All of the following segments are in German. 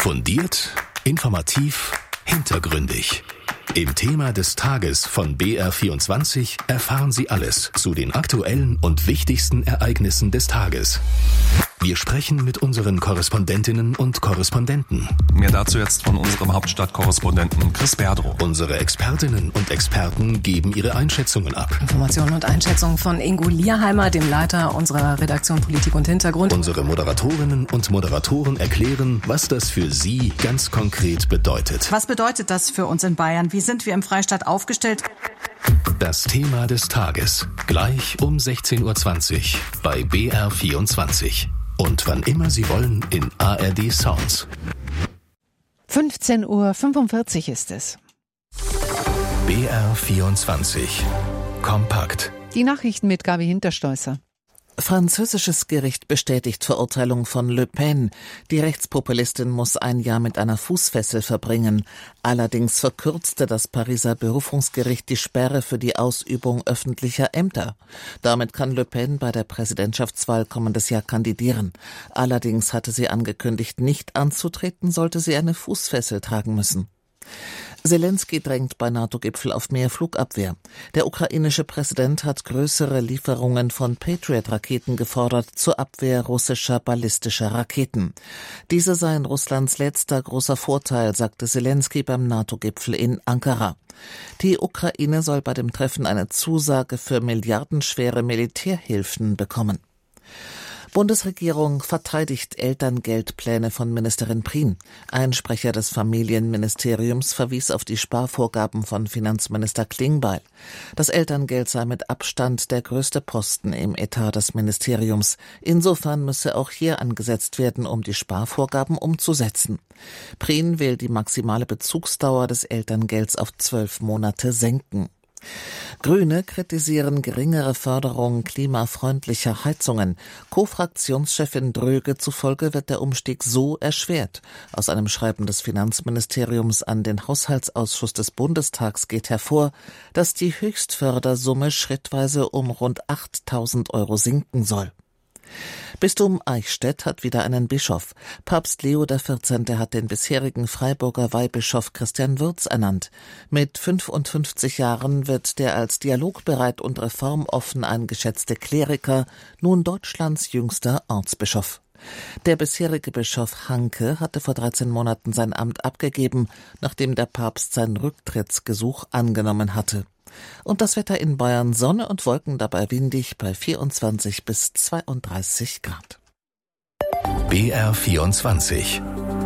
Fundiert, informativ, hintergründig. Im Thema des Tages von BR24 erfahren Sie alles zu den aktuellen und wichtigsten Ereignissen des Tages. Wir sprechen mit unseren Korrespondentinnen und Korrespondenten. Mehr dazu jetzt von unserem Hauptstadtkorrespondenten Chris Berdrow. Unsere Expertinnen und Experten geben ihre Einschätzungen ab. Informationen und Einschätzungen von Ingo Lierheimer, dem Leiter unserer Redaktion Politik und Hintergrund. Unsere Moderatorinnen und Moderatoren erklären, was das für Sie ganz konkret bedeutet. Was bedeutet das für uns in Bayern? Wie sind wir im Freistaat aufgestellt? Das Thema des Tages, gleich um 16.20 Uhr bei BR24. Und wann immer Sie wollen in ARD Sounds. 15.45 Uhr ist es. BR24. Kompakt. Die Nachrichten mit Gabi Hinterstoisser. Französisches Gericht bestätigt Verurteilung von Le Pen. Die Rechtspopulistin muss ein Jahr mit einer Fußfessel verbringen. Allerdings verkürzte das Pariser Berufungsgericht die Sperre für die Ausübung öffentlicher Ämter. Damit kann Le Pen bei der Präsidentschaftswahl kommendes Jahr kandidieren. Allerdings hatte sie angekündigt, nicht anzutreten, sollte sie eine Fußfessel tragen müssen. Selenskyj drängt bei NATO-Gipfel auf mehr Flugabwehr. Der ukrainische Präsident hat größere Lieferungen von Patriot-Raketen gefordert zur Abwehr russischer ballistischer Raketen. Diese seien Russlands letzter großer Vorteil, sagte Selenskyj beim NATO-Gipfel in Ankara. Die Ukraine soll bei dem Treffen eine Zusage für milliardenschwere Militärhilfen bekommen. Bundesregierung verteidigt Elterngeldpläne von Ministerin Prien. Ein Sprecher des Familienministeriums verwies auf die Sparvorgaben von Finanzminister Klingbeil. Das Elterngeld sei mit Abstand der größte Posten im Etat des Ministeriums. Insofern müsse auch hier angesetzt werden, um die Sparvorgaben umzusetzen. Prien will die maximale Bezugsdauer des Elterngelds auf 12 Monate senken. Grüne kritisieren geringere Förderung klimafreundlicher Heizungen. Co-Fraktionschefin Dröge zufolge wird der Umstieg so erschwert. Aus einem Schreiben des Finanzministeriums an den Haushaltsausschuss des Bundestags geht hervor, dass die Höchstfördersumme schrittweise um rund 8.000 € sinken soll. Bistum Eichstätt hat wieder einen Bischof. Papst Leo XIV. Hat den bisherigen Freiburger Weihbischof Christian Würz ernannt. Mit 55 Jahren wird der als dialogbereit und reformoffen eingeschätzte Kleriker nun Deutschlands jüngster Ortsbischof. Der bisherige Bischof Hanke hatte vor 13 Monaten sein Amt abgegeben, nachdem der Papst sein Rücktrittsgesuch angenommen hatte. Und das Wetter in Bayern: Sonne und Wolken, dabei windig bei 24 bis 32 Grad. BR24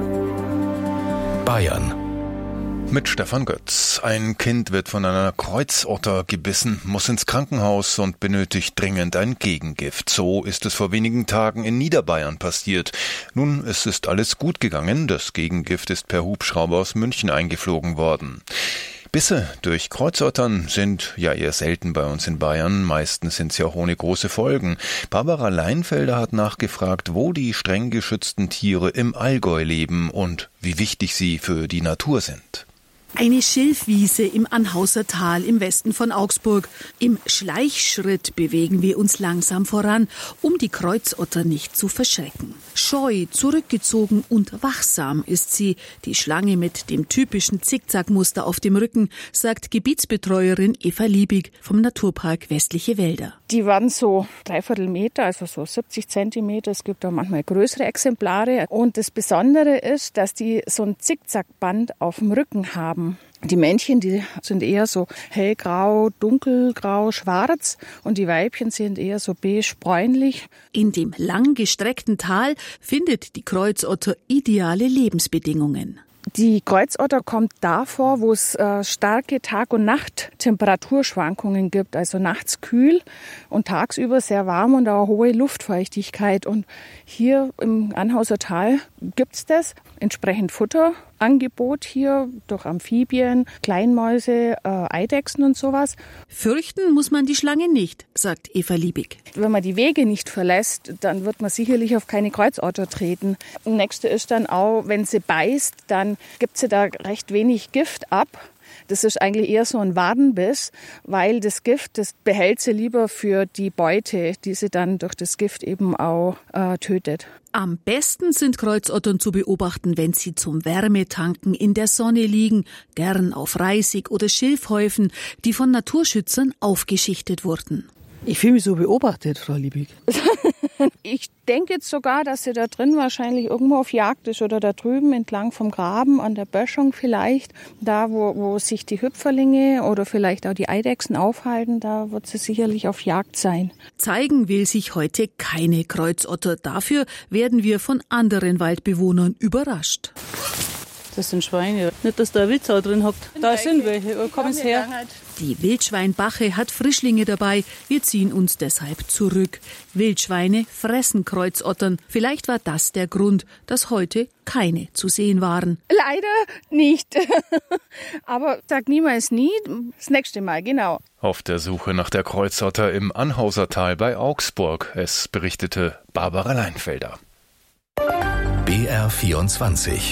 Bayern. Mit Stefan Götz. Ein Kind wird von einer Kreuzotter gebissen, muss ins Krankenhaus und benötigt dringend ein Gegengift. So ist es vor wenigen Tagen in Niederbayern passiert. Nun, es ist alles gut gegangen. Das Gegengift ist per Hubschrauber aus München eingeflogen worden. Bisse durch Kreuzottern sind ja eher selten bei uns in Bayern. Meistens sind sie auch ohne große Folgen. Barbara Leinfelder hat nachgefragt, wo die streng geschützten Tiere im Allgäu leben und wie wichtig sie für die Natur sind. Eine Schilfwiese im Anhauser Tal im Westen von Augsburg. Im Schleichschritt bewegen wir uns langsam voran, um die Kreuzotter nicht zu verschrecken. Scheu, zurückgezogen und wachsam ist sie, die Schlange mit dem typischen Zickzackmuster auf dem Rücken, sagt Gebietsbetreuerin Eva Liebig vom Naturpark Westliche Wälder. Die waren so 3/4 Meter, also so 70 Zentimeter. Es gibt auch manchmal größere Exemplare. Und das Besondere ist, dass die so ein Zickzackband auf dem Rücken haben. Die Männchen, die sind eher so hellgrau, dunkelgrau, schwarz und die Weibchen sind eher so beige-bräunlich. In dem langgestreckten Tal findet die Kreuzotter ideale Lebensbedingungen. Die Kreuzotter kommt da vor, wo es starke Tag- und Nachttemperaturschwankungen gibt. Also nachts kühl und tagsüber sehr warm und auch hohe Luftfeuchtigkeit. Und hier im Anhauser Tal gibt's das. Entsprechend Futterangebot hier durch Amphibien, Kleinmäuse, Eidechsen und sowas. Fürchten muss man die Schlange nicht, sagt Eva Liebig. Wenn man die Wege nicht verlässt, dann wird man sicherlich auf keine Kreuzotter treten. Das nächste ist dann auch, wenn sie beißt, dann gibt sie da recht wenig Gift ab. Das ist eigentlich eher so ein Wadenbiss, weil das Gift, das behält sie lieber für die Beute, die sie dann durch das Gift eben auch tötet. Am besten sind Kreuzottern zu beobachten, wenn sie zum Wärmetanken in der Sonne liegen, gern auf Reisig- oder Schilfhäufen, die von Naturschützern aufgeschichtet wurden. Ich fühle mich so beobachtet, Frau Liebig. Ich denke jetzt sogar, dass sie da drin wahrscheinlich irgendwo auf Jagd ist oder da drüben entlang vom Graben an der Böschung vielleicht. Da, wo sich die Hüpferlinge oder vielleicht auch die Eidechsen aufhalten, da wird sie sicherlich auf Jagd sein. Zeigen will sich heute keine Kreuzotter. Dafür werden wir von anderen Waldbewohnern überrascht. Das sind Schweine. Nicht, dass da ein Wildsau drin hockt. Da sind welche. Kommen Sie her. Die Wildschweinbache hat Frischlinge dabei. Wir ziehen uns deshalb zurück. Wildschweine fressen Kreuzottern. Vielleicht war das der Grund, dass heute keine zu sehen waren. Leider nicht. Aber sag niemals nie. Das nächste Mal, genau. Auf der Suche nach der Kreuzotter im Anhausertal bei Augsburg. Es berichtete Barbara Leinfelder. BR24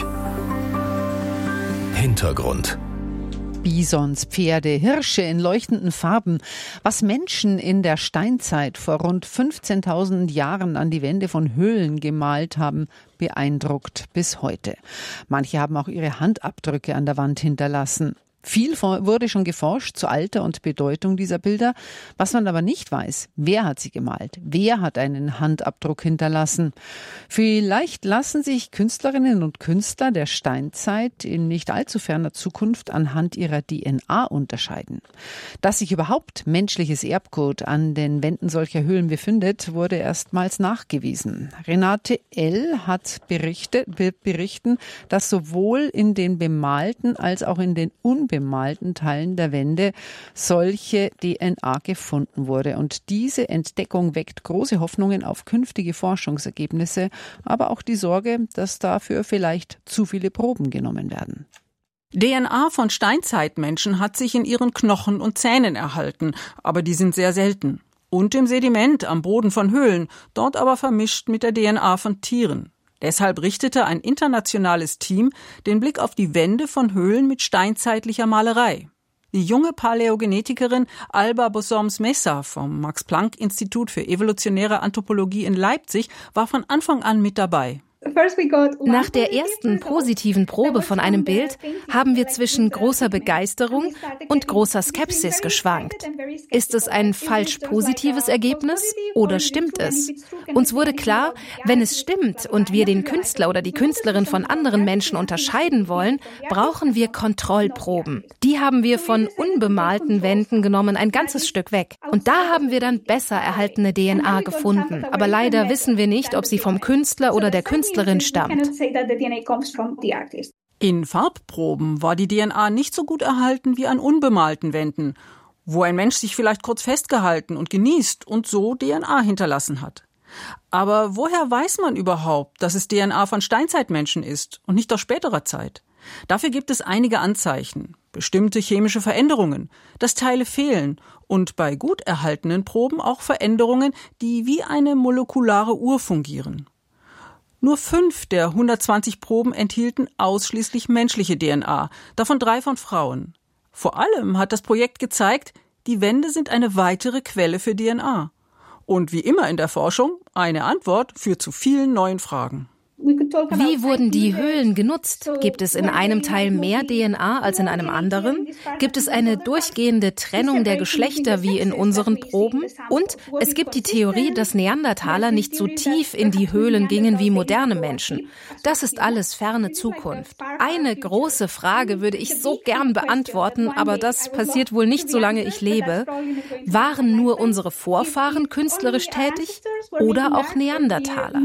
Hintergrund. Bisons, Pferde, Hirsche in leuchtenden Farben. Was Menschen in der Steinzeit vor rund 15.000 Jahren an die Wände von Höhlen gemalt haben, beeindruckt bis heute. Manche haben auch ihre Handabdrücke an der Wand hinterlassen. Viel wurde schon geforscht zu Alter und Bedeutung dieser Bilder. Was man aber nicht weiß, wer hat sie gemalt? Wer hat einen Handabdruck hinterlassen? Vielleicht lassen sich Künstlerinnen und Künstler der Steinzeit in nicht allzu ferner Zukunft anhand ihrer DNA unterscheiden. Dass sich überhaupt menschliches Erbgut an den Wänden solcher Höhlen befindet, wurde erstmals nachgewiesen. Renate L. hat berichten, dass sowohl in den bemalten als auch in den unbemalten Teilen der Wände solche DNA gefunden wurde. Und diese Entdeckung weckt große Hoffnungen auf künftige Forschungsergebnisse, aber auch die Sorge, dass dafür vielleicht zu viele Proben genommen werden. DNA von Steinzeitmenschen hat sich in ihren Knochen und Zähnen erhalten, aber die sind sehr selten. Und im Sediment am Boden von Höhlen, dort aber vermischt mit der DNA von Tieren. Deshalb richtete ein internationales Team den Blick auf die Wände von Höhlen mit steinzeitlicher Malerei. Die junge Paläogenetikerin Alba Bosoms-Messa vom Max-Planck-Institut für evolutionäre Anthropologie in Leipzig war von Anfang an mit dabei. Nach der ersten positiven Probe von einem Bild haben wir zwischen großer Begeisterung und großer Skepsis geschwankt. Ist es ein falsch positives Ergebnis oder stimmt es? Uns wurde klar, wenn es stimmt und wir den Künstler oder die Künstlerin von anderen Menschen unterscheiden wollen, brauchen wir Kontrollproben. Die haben wir von unbemalten Wänden genommen, ein ganzes Stück weg. Und da haben wir dann besser erhaltene DNA gefunden. Aber leider wissen wir nicht, ob sie vom Künstler oder der Künstlerin stammt. In Farbproben war die DNA nicht so gut erhalten wie an unbemalten Wänden, wo ein Mensch sich vielleicht kurz festgehalten und genießt und so DNA hinterlassen hat. Aber woher weiß man überhaupt, dass es DNA von Steinzeitmenschen ist und nicht aus späterer Zeit? Dafür gibt es einige Anzeichen, bestimmte chemische Veränderungen, dass Teile fehlen und bei gut erhaltenen Proben auch Veränderungen, die wie eine molekulare Uhr fungieren. Nur 5 der 120 Proben enthielten ausschließlich menschliche DNA, davon 3 von Frauen. Vor allem hat das Projekt gezeigt, die Wände sind eine weitere Quelle für DNA. Und wie immer in der Forschung, eine Antwort führt zu vielen neuen Fragen. Wie wurden die Höhlen genutzt? Gibt es in einem Teil mehr DNA als in einem anderen? Gibt es eine durchgehende Trennung der Geschlechter wie in unseren Proben? Und es gibt die Theorie, dass Neandertaler nicht so tief in die Höhlen gingen wie moderne Menschen. Das ist alles ferne Zukunft. Eine große Frage würde ich so gern beantworten, aber das passiert wohl nicht, solange ich lebe. Waren nur unsere Vorfahren künstlerisch tätig oder auch Neandertaler?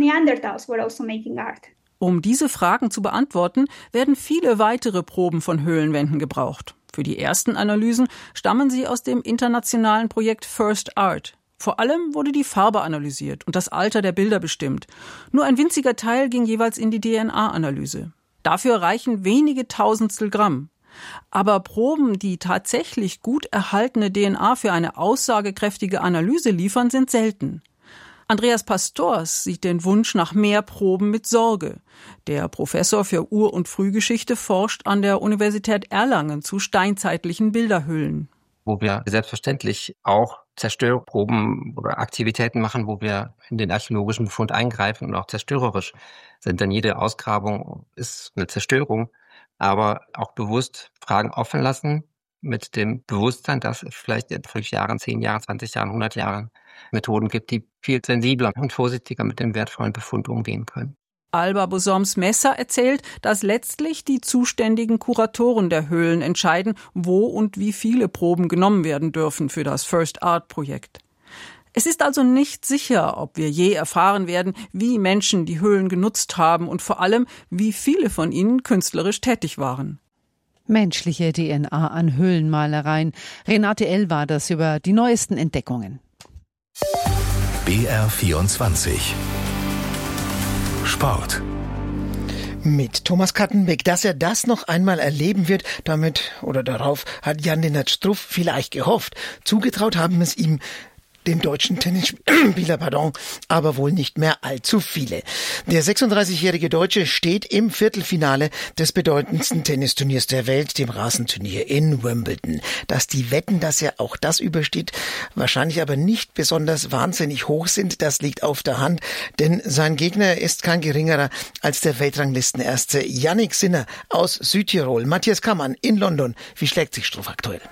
Um diese Fragen zu beantworten, werden viele weitere Proben von Höhlenwänden gebraucht. Für die ersten Analysen stammen sie aus dem internationalen Projekt First Art. Vor allem wurde die Farbe analysiert und das Alter der Bilder bestimmt. Nur ein winziger Teil ging jeweils in die DNA-Analyse. Dafür reichen wenige Tausendstel Gramm. Aber Proben, die tatsächlich gut erhaltene DNA für eine aussagekräftige Analyse liefern, sind selten. Andreas Pastors sieht den Wunsch nach mehr Proben mit Sorge. Der Professor für Ur- und Frühgeschichte forscht an der Universität Erlangen zu steinzeitlichen Bilderhöhlen. Wo wir selbstverständlich auch Zerstörproben oder Aktivitäten machen, wo wir in den archäologischen Befund eingreifen und auch zerstörerisch sind. Denn jede Ausgrabung ist eine Zerstörung, aber auch bewusst Fragen offen lassen mit dem Bewusstsein, dass es vielleicht in 5 Jahren, 10 Jahren, 20 Jahren, 100 Jahren Methoden gibt, die viel sensibler und vorsichtiger mit dem wertvollen Befund umgehen können. Alba Bosoms-Messer erzählt, dass letztlich die zuständigen Kuratoren der Höhlen entscheiden, wo und wie viele Proben genommen werden dürfen für das First Art-Projekt. Es ist also nicht sicher, ob wir je erfahren werden, wie Menschen die Höhlen genutzt haben und vor allem, wie viele von ihnen künstlerisch tätig waren. Menschliche DNA an Höhlenmalereien. Renate L. war das über die neuesten Entdeckungen. BR24 Sport. Mit Thomas Kattenbeck, dass er das noch einmal erleben wird, darauf hat Jan-Lennart Struff vielleicht gehofft. Zugetraut haben es ihm dem deutschen Tennisspieler, aber wohl nicht mehr allzu viele. Der 36-jährige Deutsche steht im Viertelfinale des bedeutendsten Tennisturniers der Welt, dem Rasenturnier in Wimbledon. Dass die Wetten, dass er auch das übersteht, wahrscheinlich aber nicht besonders wahnsinnig hoch sind, das liegt auf der Hand, denn sein Gegner ist kein geringerer als der Weltranglistenerste Jannik Sinner aus Südtirol. Matthias Kammann in London. Wie schlägt sich Struff aktuell?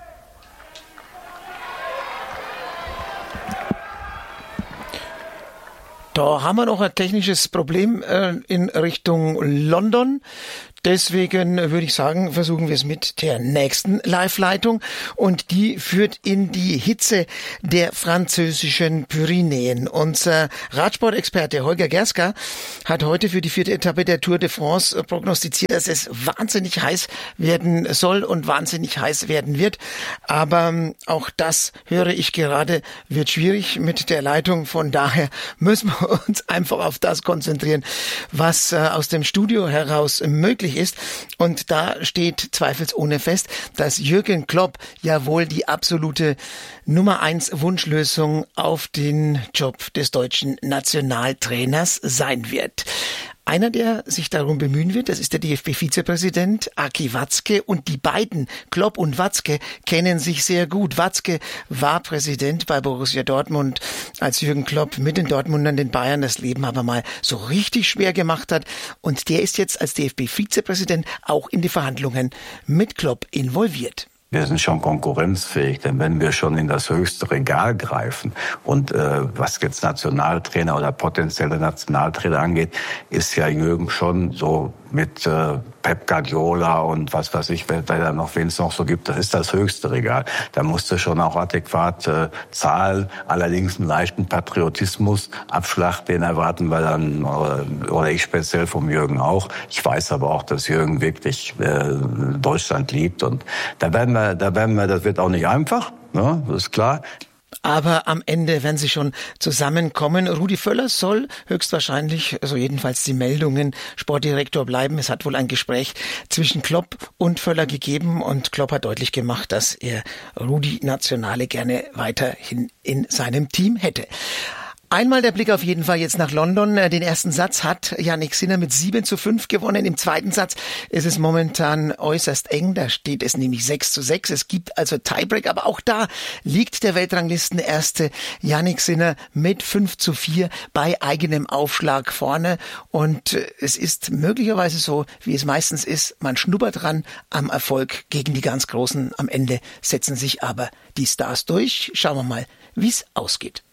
Da haben wir noch ein technisches Problem in Richtung London. Deswegen würde ich sagen, versuchen wir es mit der nächsten Live-Leitung. Und die führt in die Hitze der französischen Pyrenäen. Unser Radsportexperte Holger Gerska hat heute für die 4. Etappe der Tour de France prognostiziert, dass es wahnsinnig heiß werden soll und wahnsinnig heiß werden wird. Aber auch das, höre ich gerade, wird schwierig mit der Leitung. Von daher müssen wir uns einfach auf das konzentrieren, was aus dem Studio heraus möglich ist. Und da steht zweifelsohne fest, dass Jürgen Klopp ja wohl die absolute Nummer 1 Wunschlösung auf den Job des deutschen Nationaltrainers sein wird. Einer, der sich darum bemühen wird, das ist der DFB-Vizepräsident Aki Watzke, und die beiden, Klopp und Watzke, kennen sich sehr gut. Watzke war Präsident bei Borussia Dortmund, als Jürgen Klopp mit den Dortmundern den Bayern das Leben aber mal so richtig schwer gemacht hat, und der ist jetzt als DFB-Vizepräsident auch in die Verhandlungen mit Klopp involviert. Wir sind schon konkurrenzfähig, denn wenn wir schon in das höchste Regal greifen und was jetzt Nationaltrainer oder potenzielle Nationaltrainer angeht, ist ja Jürgen schon so mit Pep Guardiola und was weiß ich, wen es noch so gibt, das ist das höchste Regal. Da musst du schon auch adäquat zahlen, allerdings einen leichten Patriotismus, Abschlag, den erwarten wir dann, oder ich speziell vom Jürgen auch. Ich weiß aber auch, dass Jürgen wirklich Deutschland liebt, und da werden wir, das wird auch nicht einfach, ne, das ist klar. Aber am Ende werden sie schon zusammenkommen. Rudi Völler soll höchstwahrscheinlich, also jedenfalls die Meldungen, Sportdirektor bleiben. Es hat wohl ein Gespräch zwischen Klopp und Völler gegeben, und Klopp hat deutlich gemacht, dass er Rudi Nationale gerne weiterhin in seinem Team hätte. Einmal der Blick auf jeden Fall jetzt nach London. Den ersten Satz hat Jannik Sinner mit 7:5 gewonnen. Im zweiten Satz ist es momentan äußerst eng. Da steht es nämlich 6:6. Es gibt also Tiebreak, aber auch da liegt der Weltranglistenerste Jannik Sinner mit 5:4 bei eigenem Aufschlag vorne. Und es ist möglicherweise so, wie es meistens ist, man schnuppert dran am Erfolg gegen die ganz Großen. Am Ende setzen sich aber die Stars durch. Schauen wir mal, wie es ausgeht.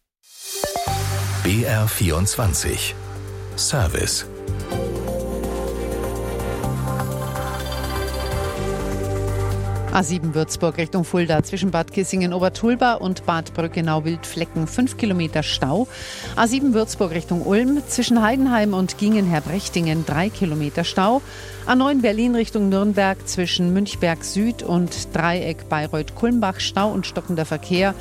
BR24 Service. A7 Würzburg Richtung Fulda zwischen Bad Kissingen-Obertulba und Bad Brückenau-Wildflecken 5 Kilometer Stau. A7 Würzburg Richtung Ulm zwischen Heidenheim und Gingen-Herbrechtingen 3 Kilometer Stau. A9 Berlin Richtung Nürnberg zwischen Münchberg Süd und Dreieck Bayreuth-Kulmbach Stau und stockender Verkehr.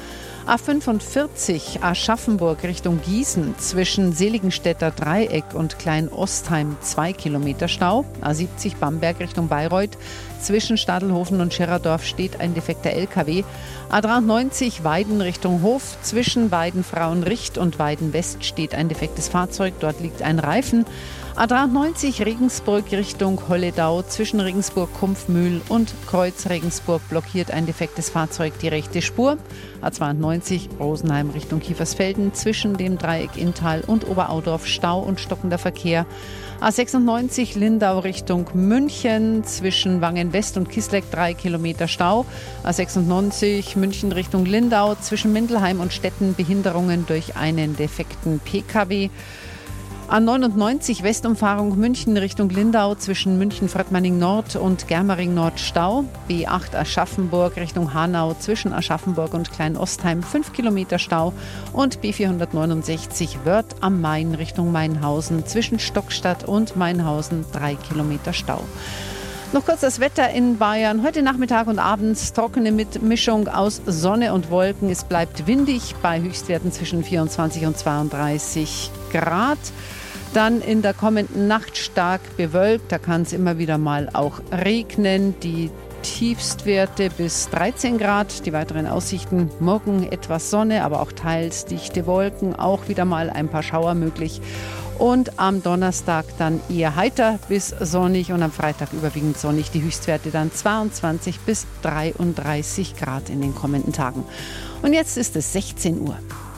A45 Aschaffenburg Richtung Gießen zwischen Seligenstädter Dreieck und Klein-Ostheim 2 Kilometer Stau. A70 Bamberg Richtung Bayreuth zwischen Stadelhofen und Schirerdorf steht ein defekter LKW. A93 Weiden Richtung Hof zwischen Weiden-Frauenricht und Weiden-West steht ein defektes Fahrzeug. Dort liegt ein Reifen. A93 Regensburg Richtung Holledau zwischen Regensburg-Kumpfmühl und Kreuz Regensburg blockiert ein defektes Fahrzeug die rechte Spur. A92 Rosenheim Richtung Kiefersfelden zwischen dem Dreieck Inntal und Oberaudorf Stau und stockender Verkehr. A96 Lindau Richtung München zwischen Wangen-West und Kisleck 3 Kilometer Stau. A96 München Richtung Lindau zwischen Mindelheim und Stetten Behinderungen durch einen defekten PKW. A99 Westumfahrung München Richtung Lindau zwischen München-Fröttmanning Nord und Germering Nord Stau. B8 Aschaffenburg Richtung Hanau zwischen Aschaffenburg und Klein-Ostheim 5 Kilometer Stau. Und B469 Wörth am Main Richtung Mainhausen zwischen Stockstadt und Mainhausen 3 Kilometer Stau. Noch kurz das Wetter in Bayern. Heute Nachmittag und abends trockene Mischung aus Sonne und Wolken. Es bleibt windig bei Höchstwerten zwischen 24 und 32 Grad. Dann in der kommenden Nacht stark bewölkt. Da kann es immer wieder mal auch regnen. Die Tiefstwerte bis 13 Grad. Die weiteren Aussichten: morgen etwas Sonne, aber auch teils dichte Wolken. Auch wieder mal ein paar Schauer möglich. Und am Donnerstag dann eher heiter bis sonnig und am Freitag überwiegend sonnig. Die Höchstwerte dann 22 bis 33 Grad in den kommenden Tagen. Und jetzt ist es 16 Uhr.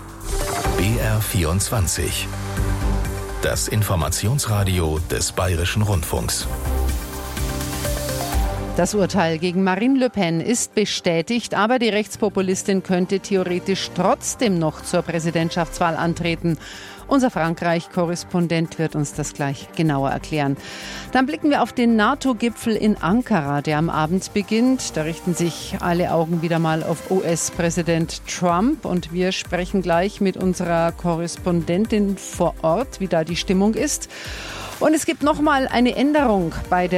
BR24. Das Informationsradio des Bayerischen Rundfunks. Das Urteil gegen Marine Le Pen ist bestätigt, aber die Rechtspopulistin könnte theoretisch trotzdem noch zur Präsidentschaftswahl antreten. Unser Frankreich-Korrespondent wird uns das gleich genauer erklären. Dann blicken wir auf den NATO-Gipfel in Ankara, der am Abend beginnt. Da richten sich alle Augen wieder mal auf US-Präsident Trump. Und wir sprechen gleich mit unserer Korrespondentin vor Ort, wie da die Stimmung ist. Und es gibt noch mal eine Änderung bei der